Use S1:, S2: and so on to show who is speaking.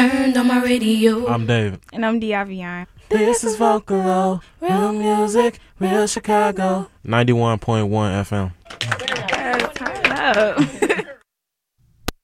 S1: Turned on my radio.
S2: I'm David.
S3: And I'm Diavion.
S2: This is Vocalo, real music, real Chicago. 91.1 FM.
S3: Turn up.